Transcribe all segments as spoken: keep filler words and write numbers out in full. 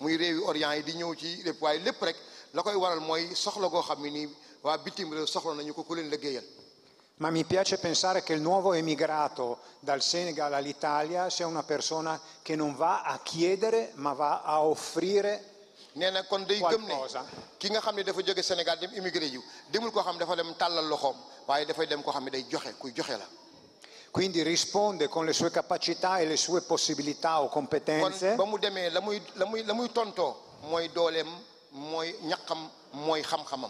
muy réewi Orient yi di ñëw ci lépp waaye lépp rek la koy waral mooy soxla goo xam ne nii waa bitim réew soxla nañu ko ku leen liggéeyal. Ma mi piace pensare che il nuovo emigrato dal Senegal all'Italia sia una persona che non va a chiedere ma va a offrire nee na kon day gëm ne qualcosa. ki nga xam ne dafa jóge Sénégal dem immigré yu demul koo xam ne dafa dem tàllal loxoom waaye dafay dem koo xam ne day joxe kuy joxe la. Quindi risponde con le sue capacità e le sue possibilità o competenze. kon ba mu demee la muy la muy la muy tontoo mooy dooleem mooy ñaqam mooy xam-xamam.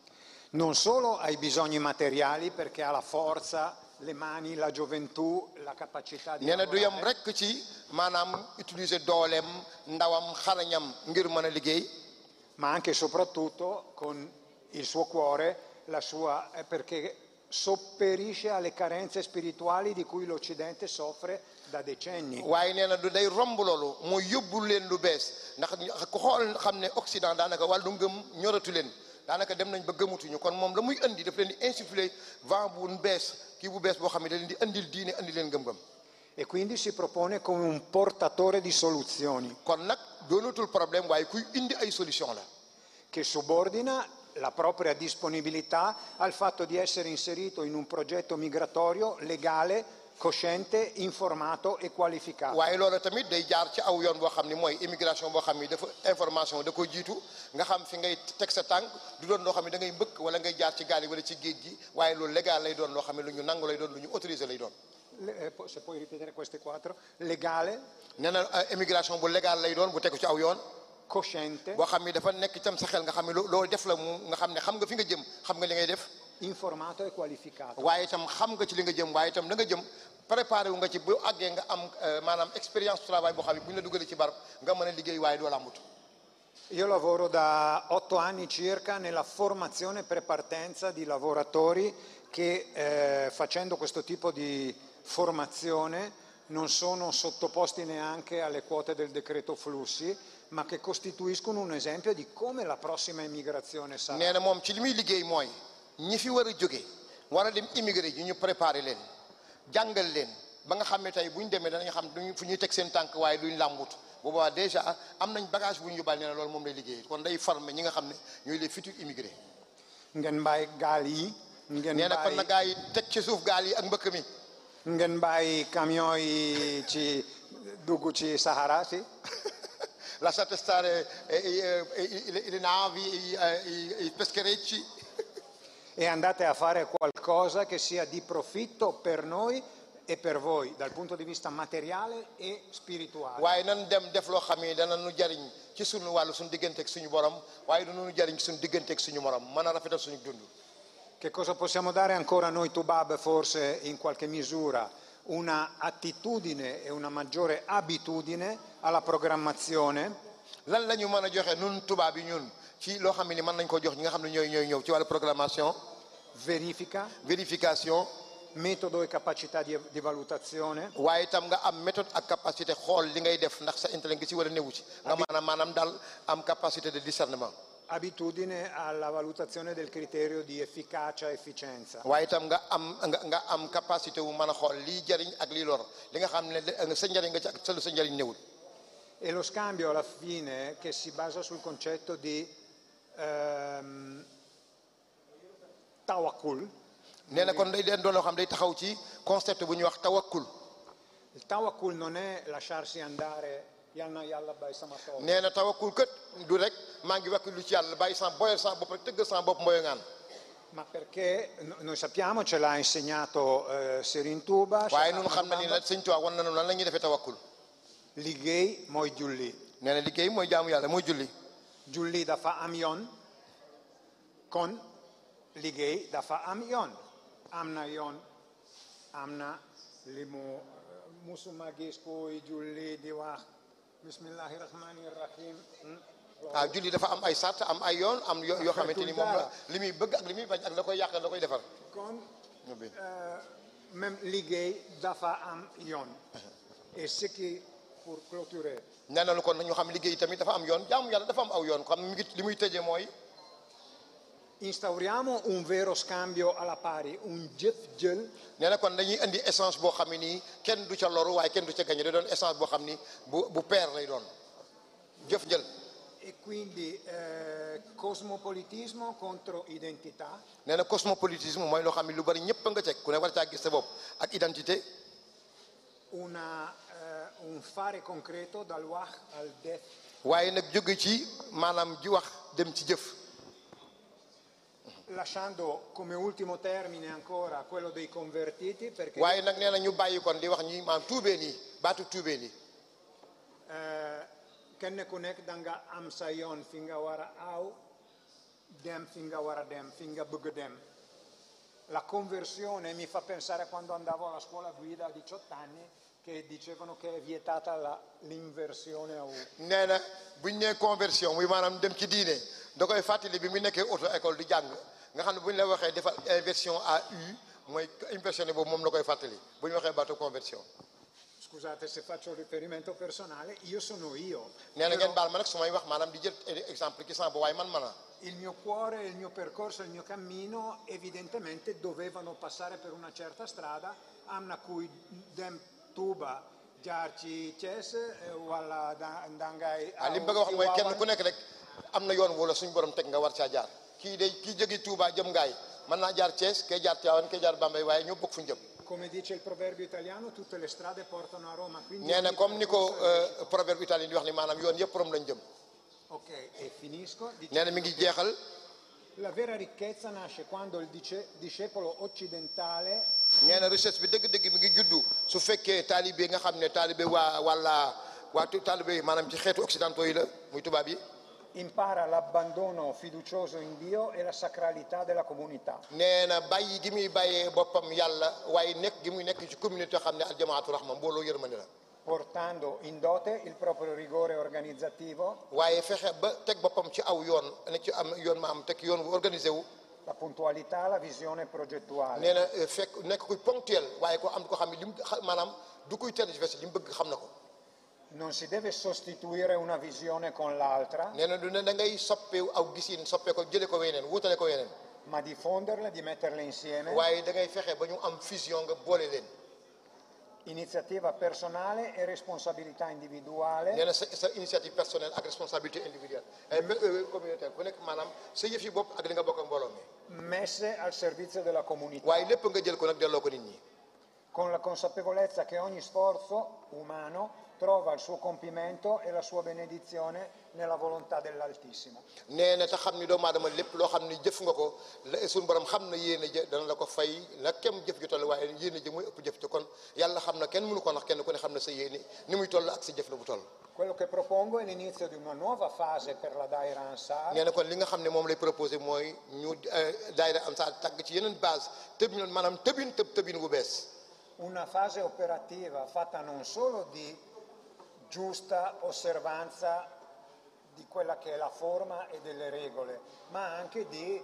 Non solo ai bisogni materiali, perché ha la forza, le mani, la gioventù, la capacità di nee na du yem lavorare, rek ci maanaam utiliser dooleem ndawam xarañam ngir mën a liggéey. ma anche e soprattutto con il suo cuore, la sua, eh, perché sopperisce alle carenze spirituali di cui l'Occidente soffre da decenni. waaye nee na du day romb loolu mooy yóbbul leen lu bees ndax ku xool xam ne Occident daanaka wàllu ngëm ñoratu leen daanaka dem nañ ba gëmutuñu kon moom la muy indi daf leen di insuffler vent bu bees kii bu bees boo xam ne da leen di andil diine andi leen gëm-gëm. E quindi si propone come un portatore di soluzioni kon nag doonatul problème waaye kuy indi ay solution la. che subordina la propria disponibilità al fatto di essere inserito in un progetto migratorio legale, cosciente, informato e qualificato. waaye loolu tamit day jaar ci aw yoon boo xam ne mooy immigration boo xam ne dafa information da ko jiitu nga xam fi ngay teg sa tànk du doon loo xam ne da ngay mbëkk wala ngay jaar ci gaal yi wala ci géej gi waaye loolu légal lay doon loo xam ne lu ñu nangu lay doon lu ñu autorisé lay doon. Le- eh, po- se puoi ripetere queste quattro: legale, nee na eh, immigration bu légal lay doon bu tegu ci aw yoon cosciente, boo xam ne dafa nekk itam sa xel nga xam ne loo loolu def la mu nga xam ne xam nga fi nga jëm xam nga li ngay def informato e qualificato. waaye itam xam nga ci li nga jëm waaye itam da nga jëm préparé wu nga ci bu àggee nga am eh, maanaam expérience travail boo xam ne bu ñu la dugalee ci barab nga mën a liggéey waaye doo làmbut. Io lavoro da otto anni circa nella formazione prepartenza di lavoratori che eh, facendo questo tipo di formazione non sono sottoposti neanche alle quote del decreto flussi, ma che costituiscono un esempio di come la prossima immigrazione sarà. nee na moom ci li muy liggéey mooy ñi fi war a jóge war a dem immigré ji ñu préparé leen jàngal leen ba nga xam ne tey bu ñu demee danañ xam duñ fu ñuy teg seen tànk waaye duñ làmbut boobaa déjà am nañ bagage bu ñu yóbbaale nee na loolu moom lay liggéey kon day former ñi nga xam ne ñooy les futurs immigrés. ngeen bàyyi gaal yi ngeen nee na kon bàyyi na gaa yi teg ci suuf gaal yi ak mbëkk mi. ngeen bàyyi camion yi ci dugg ci Sahara si. Lasciate stare eh, eh, eh, le, le navi, i, i, i pescherecci E andate a fare qualcosa che sia di profitto per noi e per voi dal punto di vista materiale e spirituale. waaye nan dem def loo xam ne dana nu jariñ ci suñu wàllu suñu digganteeg suñu borom waaye dana nu jariñ suñu digganteeg suñu morom mën a rafetal suñu dund. Che cosa possiamo dare ancora noi Tubab, forse in qualche misura? Una attitudine e una maggiore abitudine alla programmazione, lan la ñu mën a joxe nun tubaab yi ñun ci loo xam ne mën nañ ko jox ñi nga xam ne ñooy ñooy ñëw ci wàllu programmation verifica, vérification metodo e capacità di, di valutazione, waaye itam nga am méthode ak capacité xool li ngay def ndax sa intellect nga ci wala newu ci nga maanaam maanaam daal am capacité de discernement. abitudine alla valutazione del criterio di efficacia e efficienza. waaye itam nga am nga nga am capacité wu mën a xool lii jariñ ak lii lor li nga xam ne sa njariñ nga ci ak sa sa njariñ newul. E lo scambio alla fine che si basa sul concetto di ehm, tawakkul. nee na kon day den doon loo xam day taxaw ci concept bu ñuy wax tawakkul. Il tawakkul non è lasciarsi andare yalna yàlla bay sama tool. nee na tawakkul kët du rek maa ngi wakkilu ci yàlla bàyyi sama boyal sama bopp rek tëggal sama bopp mboyoŋaan. Ma perché no- noi sappiamo, ce l'ha insegnato eh, Serigne Touba. waaye Cheikh ñun xam na ni la Ahmadou Sëñ Tuubaa wan nañu lan la ñuy defee tawakkul. Bamba. Liggéey mooy julli. nee na liggéey mooy jaamu yàlla mooy julli. Julli dafa am yoon kon liggéey dafa am yoon. am na yoon am na li mu musuma gis koy julli di wax bismillahi rahmani rahim. ah julli dafa am ay sart am ay yoon am yoo yoo xamante ni moom la li muy bëgg ak li muy bañ ak la koy yàq la koy defar. kon même liggéey dafa am yoon. et ce qui pour clôturer. nee na lu kon ñu xam liggéey tamit dafa am yoon jaamu yàlla dafa am aw yoon xam mi ngi li muy tëjee mooy. instauriamo un vero scambio alla pari, un jëf jël. nee na kon dañuy indi essence boo xam ne nii kenn du ca loru waaye kenn du ca gañe da doon essence boo xam ni bu bu peer lay doon jëf jël. Quindi eh, cosmopolitismo contro identità. nee na cosmopolitisme mooy loo xam ne lu bari ñëpp nga teg ku ne war caa gis sa bopp ak identité. Una, eh, un fare concreto dal wax al def. waaye nag jóge ci maanaam ji wax dem ci jëf. Lasciando come ultimo termine ancora quello dei convertiti, perché waaye nag nee na ñu bàyyi kon di wax ñi maanaam tuubeen yi baatu tuubeen yi. eh, kenne ku nekk danga am sa yoon fi nga war a aw dem fi nga war a dem fi nga bëgg dem. La conversione mi fa pensare a quando andavo alla scuola guida a diciotto anni, che dicevano che è vietata la, l'inversione a U. nee na buñ nee conversion muy maanaam dem ci diine da koy fàttali bi mu nekkee auto école di jàng nga xam ne bu ñu la waxee defal inversion à U mooy inversion boobu moom la koy fàttali bu ñu waxee baatu conversion. Scusate se faccio un riferimento personale, io sono io. nee na Però ngeen baal ma nag su may wax maanaam di jël exemple ci sama waaye man man a. il mio cuore, il mio percorso, il mio cammino evidentemente dovevano passare per una certa strada, am na kuy dem Touba jaar ci Thiès wala dangay. ah li mu bëgg a wax mooy kenn ku nekk rek am na yoon wala suñu borom teg nga war caa jaar kii day kii jóge Touba jëm ngaay mën naa jaar Thiès kay jaar Tivaouane kay jaar Bambey waaye ñoo bokk fu ñu jëm. Come dice il proverbio italiano, tutte le strade portano a Roma. Quindi nee na comme ni ko proverbe italien di wax ni maanaam yoon yëpp Rome lañ jëm. ok, e finisco. nee na mi ngi jeexal. La vera ricchezza nasce quando il dice- discepolo occidentale nee na richesse bi dëgg-dëgg mi ngi juddu su fekkee taalibe nga xam ne taalibe waa wala waa taalibe yi maanaam ci xeetu occidentaux yi la muy tubaab yi. impara l'abbandono fiducioso in Dio e la sacralità della comunità. nee na bàyyi gi muy bàyyee boppam yàlla waaye nekk gi muy nekk ci communauté xam ne aljamaatu rahma mbooloo yërmande la. Portando in dote il proprio rigore organizzativo, waaye fexe ba teg boppam ci aw yoon ne ci am yoon ma am teg yoon bu organisé wu. la puntualità, la visione progettuale. nee na fekk nekk kuy ponctuel waaye ko am ko xam ne li mu maanaam du kuy tergiversé li mu bëgg xam na ko. Non si deve sostituire una visione con l'altra, nee na du ne da ngay soppe aw gisin soppe ko jële ko weneen wutale ko weneen. ma diffonderle, di metterle insieme. waaye da ngay fexe ba ñu am fusion nga boole leen. Iniziativa personale e responsabilità individuale. nee na sa sa initiative personnelle ak responsabilité individuelle communautaire ku nekk maanaam sa yëf yi bopp ak li nga bokk ak mbooloo mi. Messe al servizio della comunità. waaye lépp nga jël ko nag delloo ko nit ñi. Con la consapevolezza che ogni sforzo umano trova il suo compimento e la sua benedizione nella volontà dell'Altissimo. nee na te xam ni doomu aadama lépp loo xam ni jëf nga ko suñu borom xam na yéene jë dana la ko fay la kem jëf ju toll waaye yéene jë mooy ëpp jëf ci kon yàlla xam na kenn mënu ko ndax kenn ku ne xam na sa yéene ni muy toll ak sa jëf la bu toll. Quello che propongo è l'inizio di una nuova fase per la Daira Ansar. nee na kon li nga xam ne moom lay proposé mooy ñu Daira Ansar tàgg ci yeneen base tëb ñu maanaam tëbin tëb tëbin bu bees. Una fase operativa fatta non solo di giusta osservanza di quella che è la forma e delle regole, ma anche di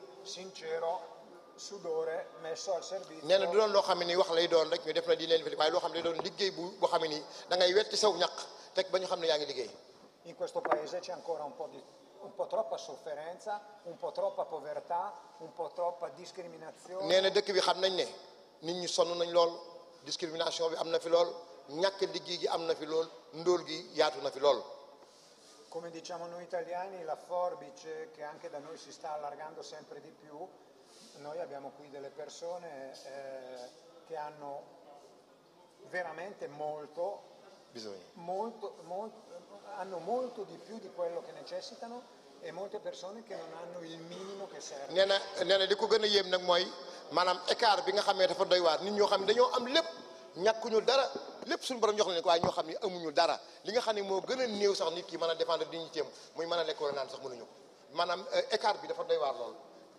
sincero sudore messo al servizio. nee na du doon loo xam ne ni wax lay doon rek ñu def na di leen fi waaye loo xam ne doon liggéey bu boo xam ne nii da ngay wetti saw ñaq teg ba ñu xam ne yaa ngi liggéey. In questo paese c'è ancora un po' di un po' troppa sofferenza, un po' troppa povertà, un po' troppa discriminazione. nee na dëkk bi xam nañ ne nit ñi sonn nañ lool discrimination bi am na fi lool ñàkk liggéey gi am na fi lool ndóol gi yaatu na fi lool. Come diciamo noi italiani, la forbice che anche da noi si sta allargando sempre di più. Noi abbiamo qui delle persone eh, che hanno veramente molto, bisogna. molto, molto, hanno molto di più di quello che necessitano e molte persone che non hanno il minimo che serve. nee na nee na li ko gën a yéem nag mooy maanaam écart bi nga xam ne dafa doy waar nit ñoo xam ne dañoo am lépp ñàkkuñu dara lépp suñu borom jox leen ko waaye ñoo xam ne amuñu dara li nga xam ne moo gën a néew sax nit ki mën a défendre dignitéem muy mën a lekk wala naan sax mënuñu ko maanaam écart bi dafa doy waar lool.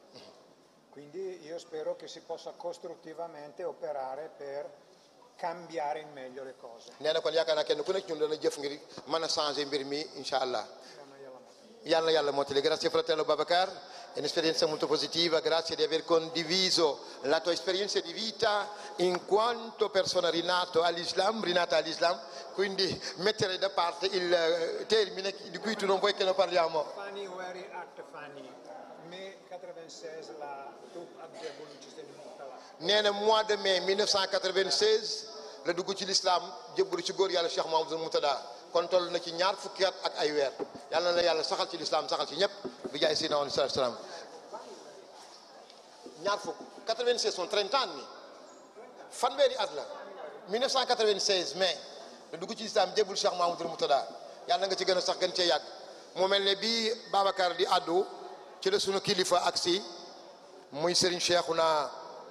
Quindi io spero che si possa costruttivamente operare per cambiare in meglio le cose. nee na kon yaakaar naa kenn ku nekk ñun dana jëf ngir mën a changer mbir mi incha allah. Yalla Yalla Mottili, grazie fratello Babacar, è un'esperienza molto positiva, grazie di aver condiviso la tua esperienza di vita in quanto persona rinato all'Islam, rinata all'Islam, quindi mettere da parte il termine di cui tu non vuoi che ne parliamo. Fani Weri At Fani, mai quatre-vingt-seize la tout abje bolu ci seen Mourtala. nee na mois de mai mille neuf cent quatre-vingt-seize la dugg ci l'islam jébbalu ci góor yàlla Cheikh Mouhamadoul Moutada kon toll na ci ñaar fukki at ak ay weer yàlla na la yàlla saxal ci lislaam saxal ci ñëpp bi jaay Seydina Muhammad sallallahu alayhi wasallam ñaar fukk quatre-vingt-seize son trente ans ni fanweeri at la mille neuf cent quatre-vingt-seize mai da dugg ci lislaam jébul Cheikh Mahamadul Moutada yàlla na nga ci gën a sax gën cee yàgg mu mel ne bii Babacar di addu ci la sunu kilifa aksi muy Serigne Cheikhouna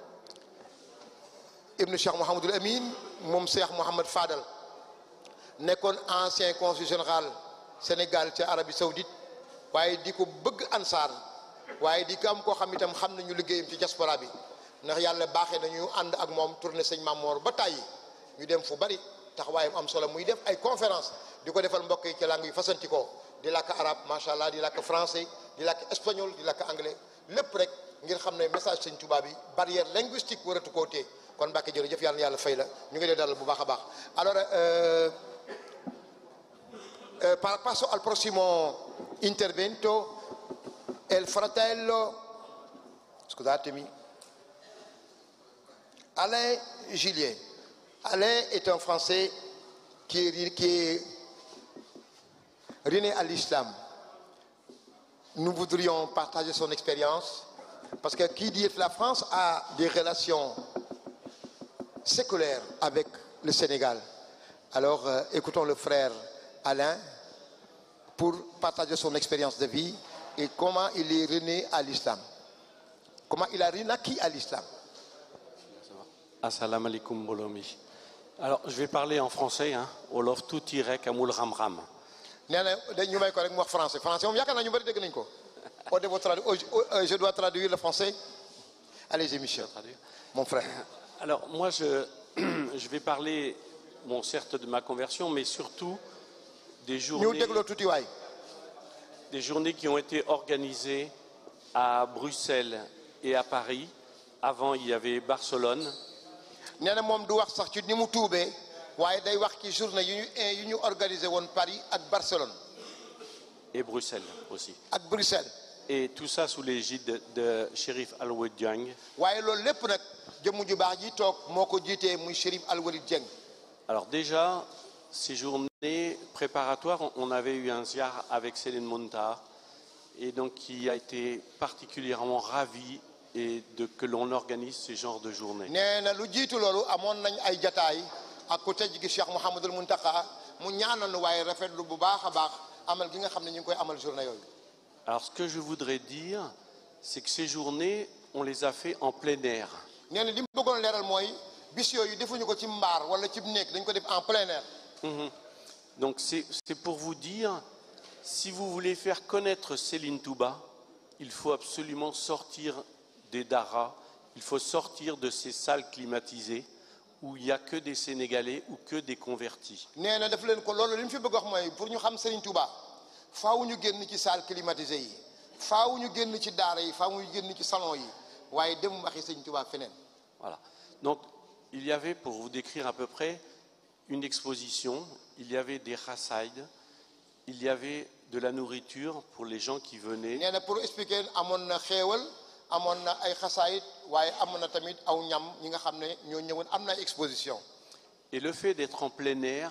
ibnu Cheikh Mouhamadul Amin moom Cheikh Mouhamad Fadal nekkoon ancien consul général Sénégal ca Arabie Saoudite waaye di ko bëgg ansaar waaye di ko am koo xam itam xam nañu liggéeyam ci diaspora bi ndax yàlla baaxee nañu ànd ak moom tournée sëñ Mamoor ba tàyyi ñu dem fu bari taxawaayam am solo muy def ay conférence di ko defal mbokk yi ci langue yu fasanti ko di làkk arabe macha allah di làkk français di làkk espagnol di làkk anglais lépp rek ngir xam ne message sëñ Touba bi barrière linguistique waratu koo tee kon Mbàkke jërëjëf yàlla na yàlla fay la ñu ngi lay dalal bu baax a baax alors euh, eh, passo al prossimo intervento il fratello scusatemi Alain Gillier. Alain est un Français qui est, qui est rené à l'islam. Nous voudrions partager son expérience parce que qui dit que la France a des relations séculaires avec le Sénégal. Alors euh, écoutons le frère Alain pour partager son expérience de vie et comment il est rené à l'islam. Comment il a renaquis à l'islam. Assalamu alaikum Bolomi. Alors, je vais parler en français, hein. Olof tuuti rek amul ram-ram. nee na ñu may ko rek mu wax français français moom yaakaar naa ñu bëri dégg nañu ko. Je dois traduire le français. Allez-y, Michel. Mon frère. Alors, moi, je, je vais parler, bon, certes de ma conversion, mais surtout des journées, des journées qui ont été organisées à Bruxelles et à Paris. Avant, il y avait Barcelone. nee na moom du wax sax ci ni mu tuubee waaye day wax ci journée yu ñu yu ñu organisé woon Paris ak Barcelone. Et Bruxelles aussi. ak Bruxelles. Et tout ça sous l'égide de, de Chérif Al-Walid Dieng. waaye loolu lépp nag jëmm ju baax ji toog moo ko jiitee muy Chérif Al-Walid Dieng. Alors déjà, ces journées préparatoires, on avait eu un ziar avec Céline Monta et donc qui a été particulièrement ravi et de que l'on organise ce genre de journée. nee na lu jiitu loolu amoon nañ ay jataay ak ku tëj gi Cheikh Mouhamadul Mountakha mu ñaanal waaye rafetlu bu baax a baax amal gi nga xam ne ñu ngi koy amal journée yooyu. Alors ce que je voudrais dire, c'est que ces journées, on les a fait en plein air. nee na li mu bëggoon leeral mooy bis yooyu defuñu ko ci mbaar wala ci néeg dañ ko def en plein air. Mmh. Donc c'est c'est pour vous dire, si vous voulez faire connaître Céline Touba, il faut absolument sortir des daras, il faut sortir de ces salles climatisées où il n'y a que des Sénégalais ou que des convertis. nee na daf leen ko loolu li mu fi bëgg wax mooy pour ñu xam Serigne Touba faaw ñu génn ci salle climatisée yi faaw ñu génn ci daara yi faaw ñu génn ci salon yi waaye dem waxi Serigne Touba feneen. Voilà. Donc il y avait, pour vous décrire à peu près, une exposition, il y avait des rasaïdes, il y avait de la nourriture pour les gens qui venaient. nee na pour expliquer amoon na xéewal amoon na ay xasaayit waaye amoon na tamit aw ñam ñi nga xam ne ñoo ñëwoon am na exposition. Et le fait d'être en plein air,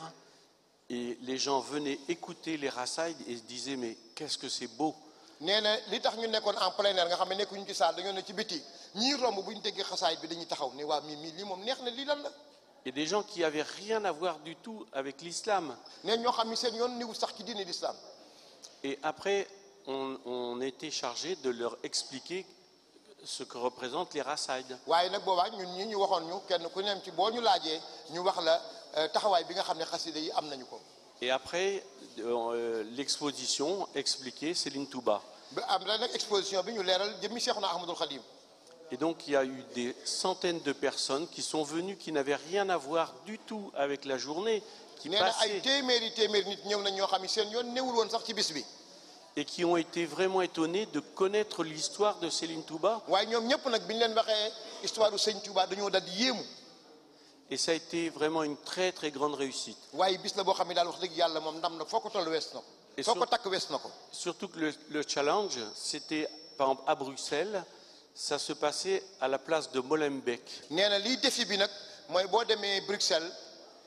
et les gens venaient écouter les rasaïdes et se disaient mais qu'est-ce que c'est beau. nee na li tax ñu nekkoon en plein air nga xam ne nekkuñu ci saal dañoo ne ci biti ñii romb bu ñu déggee xasaayit bi dañuy taxaw ne waa mii mii lii moom neex na lii lan la. Et des gens qui avaient rien à voir du tout avec l'islam. nee ñoo xam ni seen yoon niwul sax ci diine l'islam. Et après on, on était chargé de leur expliquer ce que représentent les rasaïdes. waaye nag boobaa ñun ñi ñu waxoon ñu kenn ku nem ci boo ñu laajee ñu wax la taxawaay bi nga xam ne xasida yi am nañu ko. Et après euh, l'exposition expliquée Céline Touba. ba am na nag exposition bi ñu leeral jëmmi Cheikhouna Ahmadoul Khadim. Et donc il y a eu des centaines de personnes qui sont venues qui n'avaient rien à voir du tout avec la journée, qui nee na ay passaient téeméeri téeméeri nit ñëw nañ ñoo xam ne seen yoon newul woon sax ci bis bi. et qui ont été vraiment étonnés de connaître l'histoire de Céline Touba. waaye ñoom ñëpp nag bi ñu leen waxee histoire du Sëñ Touba dañoo dal di yéemu. Et ça a été vraiment une très très grande réussite. waaye bis la boo xam ne daal wax dëgg yàlla moom ndam na foo ko toll wees na ko. Et foo sur- ko takk wees na ko. Surtout que le, le challenge, c'était par exemple à Bruxelles, ça se passait à la place de Molenbeek. nee na liy défi bi nag mooy boo demee Bruxelles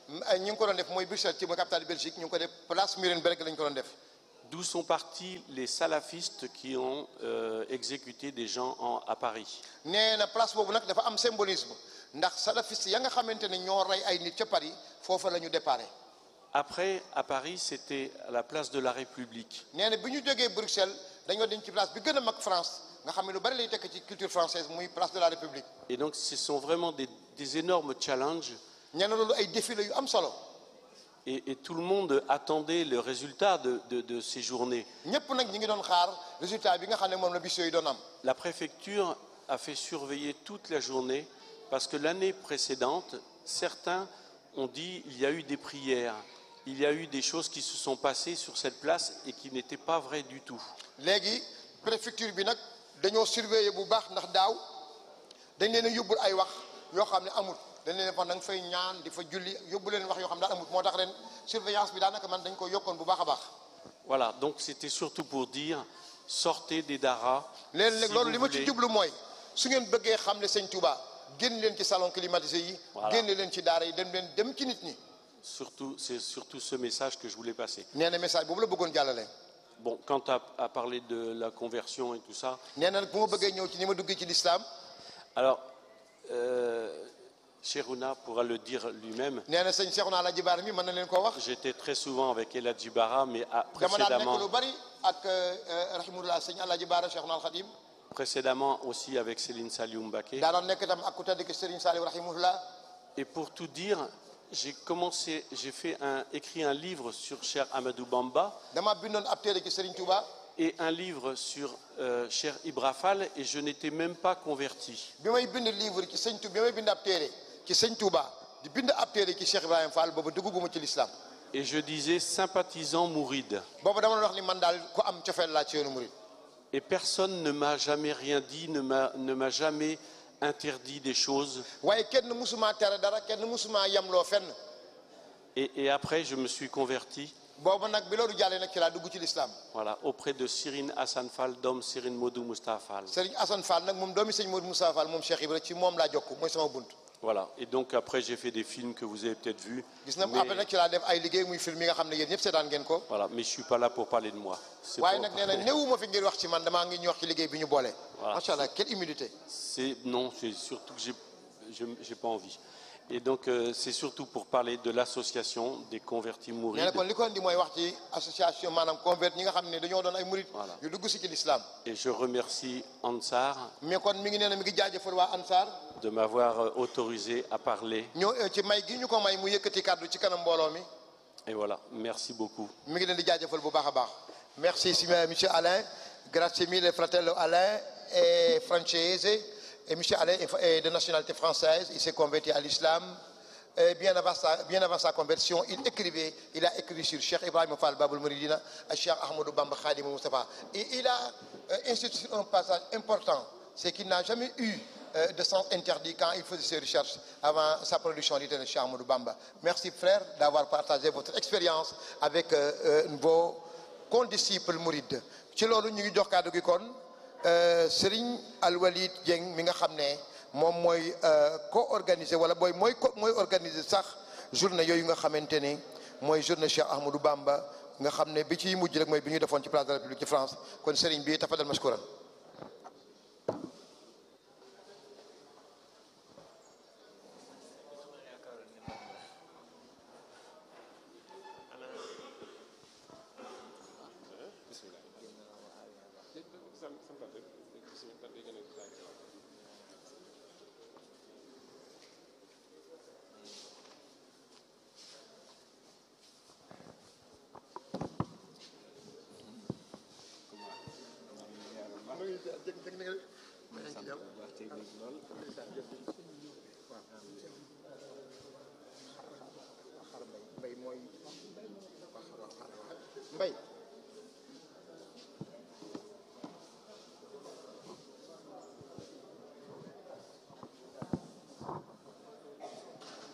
ñu ngi ko doon def mooy Bruxelles ci mooy capitale Belgique ñu ngi ko def place Murenberg lañ ko doon def. D'où sont partis les salafistes qui ont euh, exécuté des gens en, à Paris. nee na place boobu nag dafa am symbolisme ndax salafiste ya nga xamante ne ñoo rey ay nit ca Paris foofa la ñu déparé. Après, à Paris, c'était à la place de la République. nee na bi ñu jógee Bruxelles dañoo dem ci place bi gën a mag France nga xam ne lu bari lay tekk ci culture française muy place de la République. Et donc, ce sont vraiment des, des énormes challenges. nee na loolu ay défis la yu am solo. Et, et tout le monde attendait le résultat de, de, de ces journées. ñëpp nag ñi ngi doon xaar résultat bi nga xam ne moom la bis yooyu doon am. La préfecture a fait surveiller toute la journée parce que l'année précédente, certains ont dit il y a eu des prières, il y a eu des choses qui se sont passées sur cette place et qui n'étaient pas vraies du tout. léegi préfecture bi nag dañoo surveiller bu baax ndax daaw dañ leen a yóbbul ay wax yoo xam ne amul. dañ leen fa da nga fay ñaan di fa julli yóbbu leen wax yoo xam daal amul moo tax ren surveillance bi daanaka man dañ ko yokkoon bu baax a baax. Voilà, donc c'était surtout pour dire sortez des daras. léegi nag loolu li ma ci jublu mooy su ngeen bëggee xam ne sëñ Touba génn leen ci salon climatisé yi. génn leen ci daara yi dem leen dem ci nit ñi. Surtout, c'est surtout ce message que je voulais passer. nee na message boobu la bëggoon jàllale. Bon, quant à, à parler de la conversion et tout ça. nee na nag bu ma bëggee ñëw ci ni ma duggee ci l'islam. Alors. Euh, Cheikhouna pourra le dire lui-même. J'étais très souvent avec El Hadji Bara, mais à, précédemment, précédemment aussi avec Céline Saliou Mbacké. Et pour tout dire, j'ai commencé, j'ai fait un, écrit un livre sur Cheikh Ahmadou Bamba et un livre sur euh, Cheikh Ibra Fall et je n'étais même pas converti. Et je disais sympathisant mouride. Et personne ne m'a jamais rien dit, ne m'a, ne m'a jamais interdit des choses. Et, et après, je me suis converti. Voilà, auprès de Sirine Hassan Fall, d'homme Sirine Modou Moustapha Fall. Voilà, et donc après j'ai fait des films que vous avez peut-être vus. Mais... Voilà, mais je ne suis pas là pour parler de moi. C'est pour... voilà. Quelle humilité. C'est... Non, c'est surtout que je n'ai pas envie. Et donc euh, c'est surtout pour parler de l'association des convertis mourides. Voilà. Et je remercie Ansar de m'avoir autorisé à parler. Et voilà, merci beaucoup. Merci monsieur Alain. Grazie mille fratello Alain et Francese. Et M. Alain est de nationalité française, il s'est converti à l'islam. Bien avant, sa, bien avant sa conversion, il écrivait, il a écrit sur Cheikh Ibrahim Fall Babul Mouridina, Cheikh Ahmadou Bamba Khadim Moustapha. Et il a euh, insisté sur un passage important, c'est qu'il n'a jamais eu euh, de sens interdit quand il faisait ses recherches avant sa production littéraire de Cheikh Ahmadou Bamba. Merci frère d'avoir partagé votre expérience avec euh, euh, vos condisciples mourides. Ci lolu ñu ngi jox kaddu gi kon Serigne Al-Walid Dieng mi nga xam ne moom mooy co-organisé wala booy mooy mooy organisé sax journée yooyu nga xamante ne mooy journée Cheikh Ahmadou Bamba nga xam ne bi ciy mujj rek mooy bi ñu defoon ci place de la République ci France kon Serigne bi tafadal mashkuran. Mbay